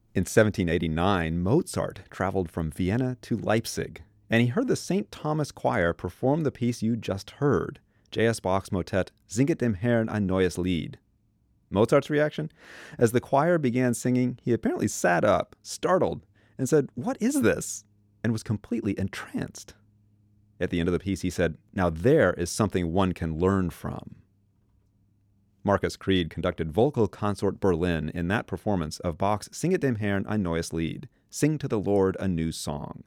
In 1789, Mozart traveled from Vienna to Leipzig, and he heard the St. Thomas Choir perform the piece you just heard, J.S. Bach's motet Singet dem Herrn ein neues Lied. Mozart's reaction? As the choir began singing, he apparently sat up, startled, and said, "What is this?" and was completely entranced. At the end of the piece, he said, "Now there is something one can learn from." Marcus Creed conducted Vocal Consort Berlin in that performance of Bach's Singet dem Herrn ein neues Lied, Sing to the Lord a New Song.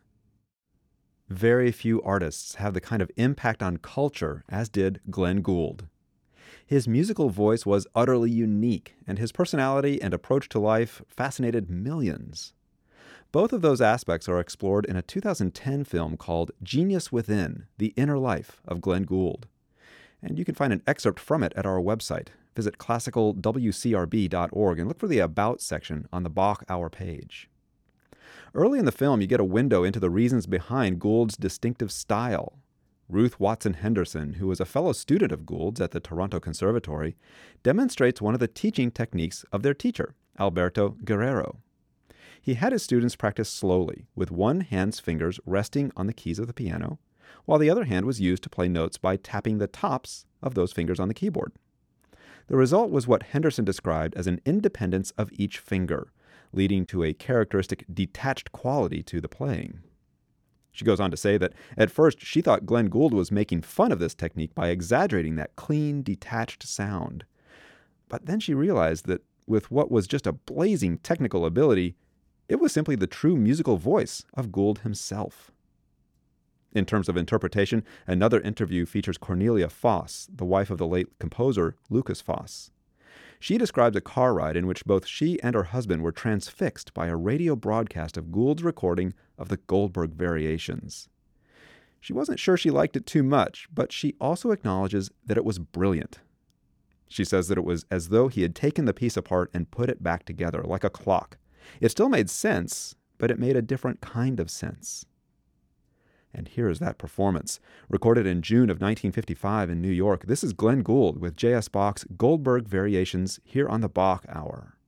Very few artists have the kind of impact on culture as did Glenn Gould. His musical voice was utterly unique, and his personality and approach to life fascinated millions. Both of those aspects are explored in a 2010 film called Genius Within, The Inner Life of Glenn Gould. And you can find an excerpt from it at our website. Visit classicalwcrb.org and look for the About section on the Bach Hour page. Early in the film, you get a window into the reasons behind Gould's distinctive style. Ruth Watson Henderson, who was a fellow student of Gould's at the Toronto Conservatory, demonstrates one of the teaching techniques of their teacher, Alberto Guerrero. He had his students practice slowly, with one hand's fingers resting on the keys of the piano, while the other hand was used to play notes by tapping the tops of those fingers on the keyboard. The result was what Henderson described as an independence of each finger, leading to a characteristic detached quality to the playing. She goes on to say that at first she thought Glenn Gould was making fun of this technique by exaggerating that clean, detached sound. But then she realized that with what was just a blazing technical ability, it was simply the true musical voice of Gould himself. In terms of interpretation, another interview features Cornelia Foss, the wife of the late composer Lukas Foss. She describes a car ride in which both she and her husband were transfixed by a radio broadcast of Gould's recording of the Goldberg Variations. She wasn't sure she liked it too much, but she also acknowledges that it was brilliant. She says that it was as though he had taken the piece apart and put it back together, like a clock. It still made sense, but it made a different kind of sense. And here is that performance. Recorded in June of 1955 in New York, this is Glenn Gould with J.S. Bach's Goldberg Variations here on the Bach Hour.